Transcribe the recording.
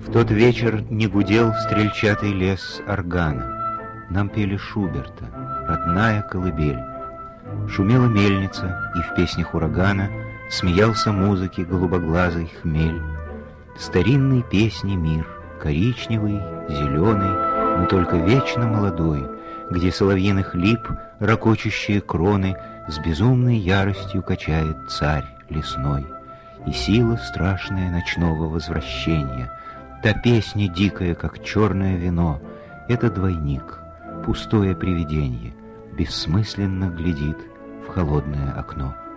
В тот вечер не гудел стрельчатый лес органа. Нам пели Шуберта, родная колыбель. Шумела мельница, и в песнях урагана смеялся музыки голубоглазый хмель. Старинной песни мир, коричневый, зеленый, но только вечно молодой, где соловьиных лип ракочущие кроны с безумной яростью качает царь лесной. И сила страшная ночного возвращения, та песня дикая, как черное вино, это двойник, пустое привиденье, бессмысленно глядит в холодное окно.